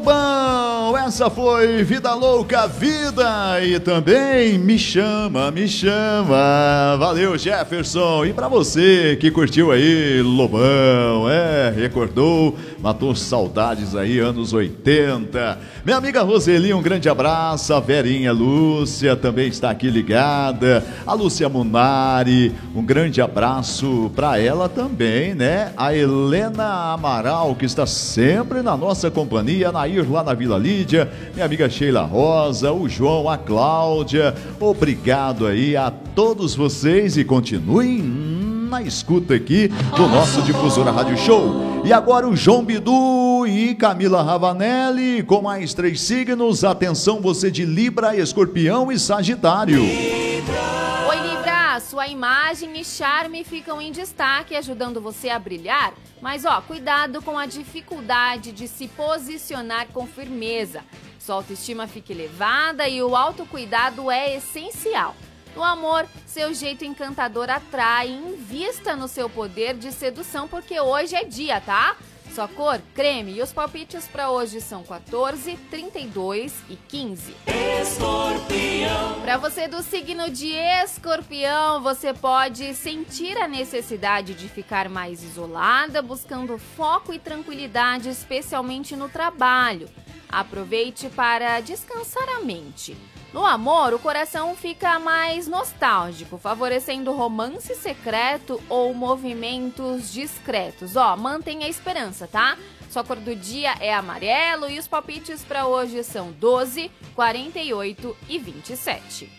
Lobão, essa foi Vida Louca Vida e também Me Chama, Me Chama. Valeu, Jefferson. E pra você que curtiu aí, Lobão, recordou, matou saudades aí, anos 80. Minha amiga Roseli, um grande abraço. A Verinha Lúcia também está aqui ligada. A Lúcia Munari, um grande abraço pra ela também, né? A Helena Amaral, que está sempre na nossa companhia. A Nair lá na Vila Lídia, minha amiga Sheila Rosa, o João, a Cláudia. Obrigado aí a todos vocês e continuem na escuta aqui do nosso Difusora Rádio Show. E agora o João Bidu e Camila Ravanelli com mais 3 signos. Atenção, você de Libra, Escorpião e Sagitário. Oi, Libra, sua imagem e charme ficam em destaque, ajudando você a brilhar. Mas cuidado com a dificuldade de se posicionar com firmeza. Sua autoestima fica elevada e o autocuidado é essencial. No amor, seu jeito encantador atrai. Invista no seu poder de sedução, porque hoje é dia, tá? Sua cor, creme. E os palpites para hoje são 14, 32 e 15. Escorpião. Para você do signo de Escorpião, você pode sentir a necessidade de ficar mais isolada, buscando foco e tranquilidade, especialmente no trabalho. Aproveite para descansar a mente. No amor, o coração fica mais nostálgico, favorecendo romance secreto ou movimentos discretos. Mantenha a esperança, tá? Sua cor do dia é amarelo e os palpites para hoje são 12, 48 e 27.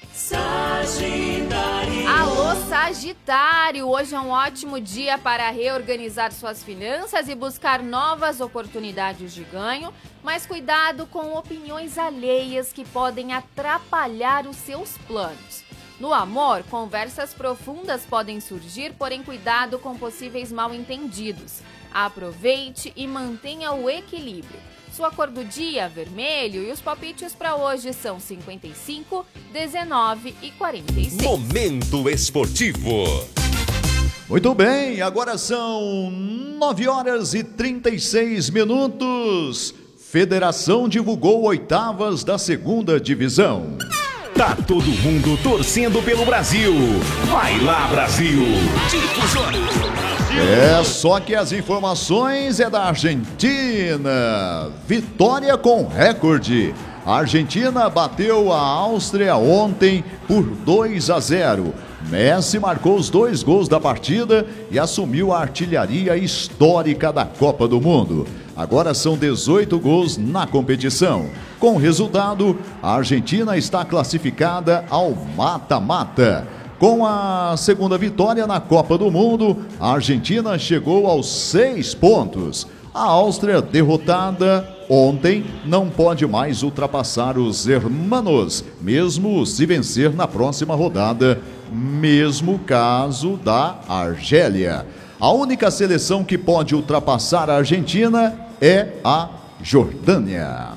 Sagitário. Alô, Sagitário! Hoje é um ótimo dia para reorganizar suas finanças e buscar novas oportunidades de ganho, mas cuidado com opiniões alheias que podem atrapalhar os seus planos. No amor, conversas profundas podem surgir, porém cuidado com possíveis mal-entendidos. Aproveite e mantenha o equilíbrio. Sua cor do dia, vermelho, e os palpites para hoje são 55, 19 e 46. Momento Esportivo. Muito bem, agora são 9 horas e 36 minutos. Federação divulgou oitavas da segunda divisão. Tá todo mundo torcendo pelo Brasil. Vai lá, Brasil! Só que as informações é da Argentina. Vitória com recorde. A Argentina bateu a Áustria ontem por 2-0. Messi marcou os 2 gols da partida e assumiu a artilharia histórica da Copa do Mundo. Agora são 18 gols na competição. Com o resultado, a Argentina está classificada ao mata-mata. Com a segunda vitória na Copa do Mundo, a Argentina chegou aos 6 pontos. A Áustria, derrotada ontem, não pode mais ultrapassar os hermanos, mesmo se vencer na próxima rodada, mesmo caso da Argélia. A única seleção que pode ultrapassar a Argentina é a Jordânia.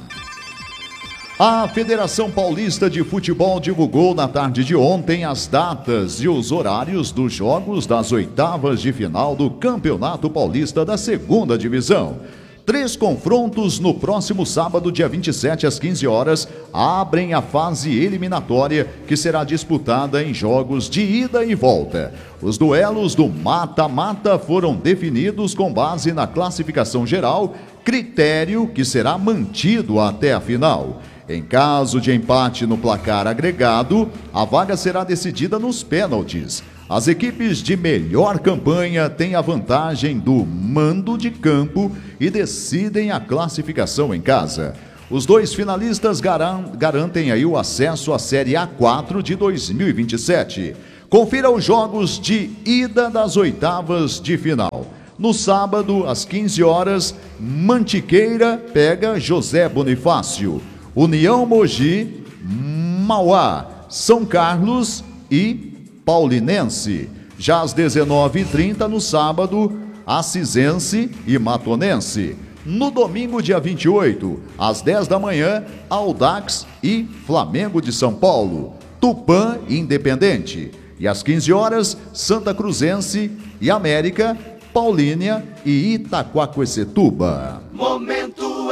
A Federação Paulista de Futebol divulgou na tarde de ontem as datas e os horários dos jogos das oitavas de final do Campeonato Paulista da Segunda Divisão. 3 confrontos no próximo sábado, dia 27, às 15 horas, abrem a fase eliminatória, que será disputada em jogos de ida e volta. Os duelos do mata-mata foram definidos com base na classificação geral, critério que será mantido até a final. Em caso de empate no placar agregado, a vaga será decidida nos pênaltis. As equipes de melhor campanha têm a vantagem do mando de campo e decidem a classificação em casa. Os 2 finalistas garantem aí o acesso à Série A4 de 2027. Confira os jogos de ida das oitavas de final. No sábado, às 15 horas, Mantiqueira pega José Bonifácio. União Mogi, Mauá, São Carlos e Paulinense. Já às 19h30 no sábado, Assisense e Matonense. No domingo, dia 28, às 10 da manhã, Audax e Flamengo de São Paulo. Tupã Independente. E às 15 horas, Santa Cruzense e América, Paulínia e Itaquaquecetuba. Momento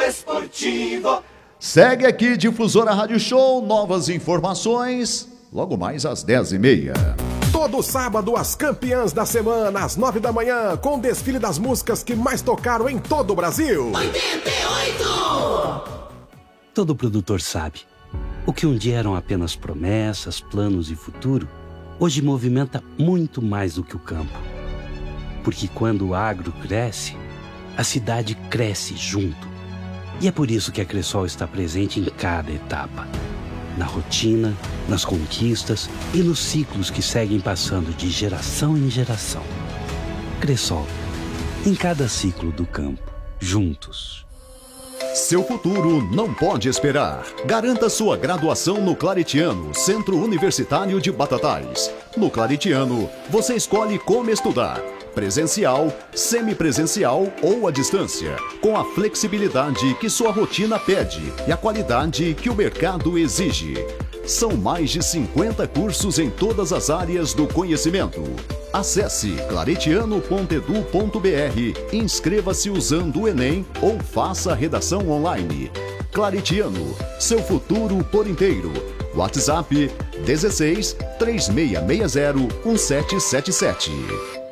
esportivo. Segue aqui, Difusora Rádio Show, novas informações, logo mais às 10h30. Todo sábado, as campeãs da semana, às 9 da manhã, com o desfile das músicas que mais tocaram em todo o Brasil. 88! Todo produtor sabe, o que um dia eram apenas promessas, planos e futuro, hoje movimenta muito mais do que o campo. Porque quando o agro cresce, a cidade cresce junto. E é por isso que a Cressol está presente em cada etapa. Na rotina, nas conquistas e nos ciclos que seguem passando de geração em geração. Cressol, em cada ciclo do campo, juntos. Seu futuro não pode esperar. Garanta sua graduação no Claretiano, Centro Universitário de Batatais. No Claretiano, você escolhe como estudar. Presencial, semipresencial ou à distância, com a flexibilidade que sua rotina pede e a qualidade que o mercado exige. São mais de 50 cursos em todas as áreas do conhecimento. Acesse claretiano.edu.br, inscreva-se usando o Enem ou faça a redação online. Claretiano, seu futuro por inteiro. WhatsApp 16 3660 1777.